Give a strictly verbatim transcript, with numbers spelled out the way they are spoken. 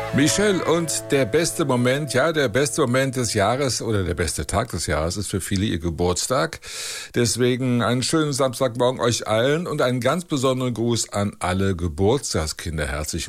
Michelle, und der beste Moment, ja, der beste Moment des Jahres oder der beste Tag des Jahres ist für viele ihr Geburtstag. Deswegen einen schönen Samstagmorgen euch allen und einen ganz besonderen Gruß an alle Geburtstagskinder. Herzlichen